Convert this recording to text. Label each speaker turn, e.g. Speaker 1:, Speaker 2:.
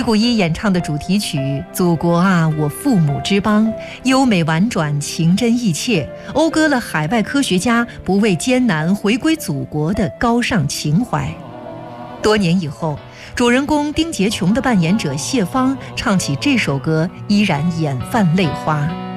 Speaker 1: 普一演唱的主题曲《祖国啊，我父母之邦》，优美婉转，情真意切，讴歌了海外科学家不畏艰难回归祖国的高尚情怀。多年以后，主人公丁洁琼的扮演者谢芳唱起这首歌，依然眼泛泪花。